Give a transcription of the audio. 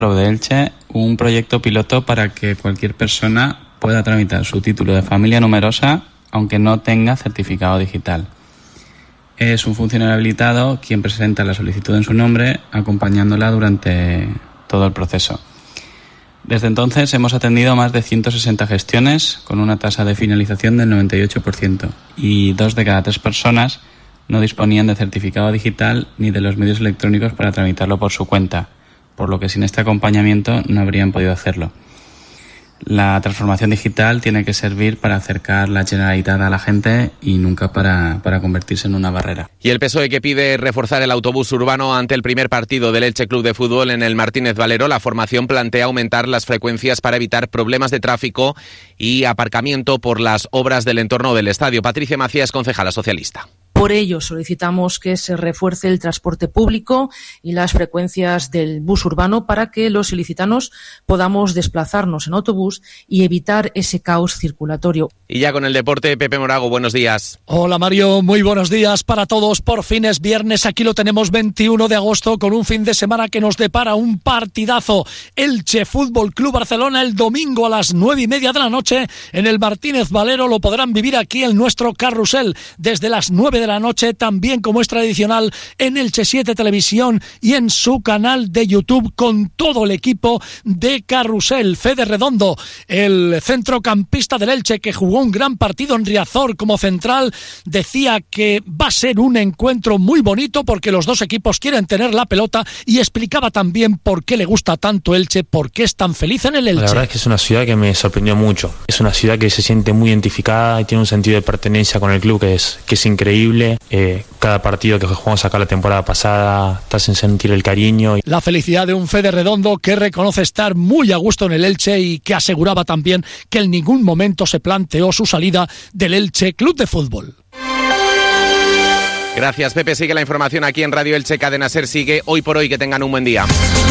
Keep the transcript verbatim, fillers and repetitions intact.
de Elche, un proyecto piloto para que cualquier persona pueda tramitar su título de familia numerosa aunque no tenga certificado digital. Es un funcionario habilitado quien presenta la solicitud en su nombre, acompañándola durante todo el proceso. Desde entonces hemos atendido más de ciento sesenta gestiones con una tasa de finalización del noventa y ocho por ciento y dos de cada tres personas no disponían de certificado digital ni de los medios electrónicos para tramitarlo por su cuenta, por lo que sin este acompañamiento no habrían podido hacerlo. La transformación digital tiene que servir para acercar la Generalitat a la gente y nunca para, para convertirse en una barrera. Y el P S O E que pide reforzar el autobús urbano ante el primer partido del Elche Club de Fútbol en el Martínez Valero. La formación plantea aumentar las frecuencias para evitar problemas de tráfico y aparcamiento por las obras del entorno del estadio. Patricia Macías, concejala socialista. Por ello, solicitamos que se refuerce el transporte público y las frecuencias del bus urbano para que los ilicitanos podamos desplazarnos en autobús y evitar ese caos circulatorio. Y ya con el deporte, Pepe Morago, buenos días. Hola Mario, muy buenos días para todos. Por fin es viernes, aquí lo tenemos veintiuno de agosto con un fin de semana que nos depara un partidazo. Elche Fútbol Club Barcelona el domingo a las nueve y media de la noche en el Martínez Valero. Lo podrán vivir aquí en nuestro carrusel desde las nueve de la noche, también como es tradicional en Elche siete Televisión y en su canal de YouTube con todo el equipo de Carrusel. Fede Redondo, el centrocampista del Elche que jugó un gran partido en Riazor como central, decía que va a ser un encuentro muy bonito porque los dos equipos quieren tener la pelota y explicaba también por qué le gusta tanto Elche, por qué es tan feliz en el Elche. La verdad es que es una ciudad que me sorprendió mucho. Es una ciudad que se siente muy identificada y tiene un sentido de pertenencia con el club que es, que es increíble. Eh, cada partido que jugamos acá la temporada pasada te hacen sentir el cariño. La felicidad de un Fede Redondo que reconoce estar muy a gusto en el Elche y que aseguraba también que en ningún momento se planteó su salida del Elche Club de Fútbol. Gracias, Pepe. Sigue la información aquí en Radio Elche. Cadena Ser sigue. Hoy por hoy, que tengan un buen día.